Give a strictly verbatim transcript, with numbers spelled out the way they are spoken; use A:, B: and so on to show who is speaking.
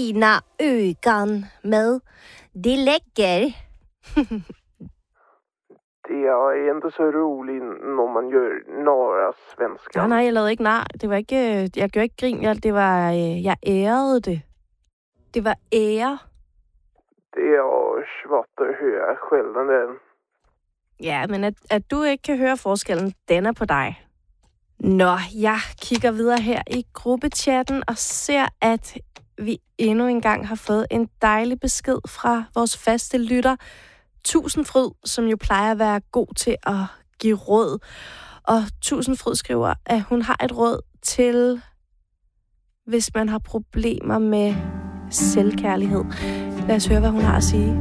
A: dina ögon med det lägger.
B: Det er inte så roligt, når man gør narr af svenska.
C: Nej, nej, jeg lavede ikke nar. Det var ikke, jeg gjorde ikke grin. Jeg, det var, jeg ærede det. Det var ære.
B: Det er svårt at høre skillnaden.
C: Ja, men at, at du ikke kan høre forskellen, den er på dig. Nå, jeg kigger videre her i gruppechatten og ser, at vi endnu engang har fået en dejlig besked fra vores faste lytter, Tusindfryd, som jo plejer at være god til at give råd. Og Tusindfryd skriver, at hun har et råd til, hvis man har problemer med selvkærlighed. Lad os høre, hvad hun har at sige.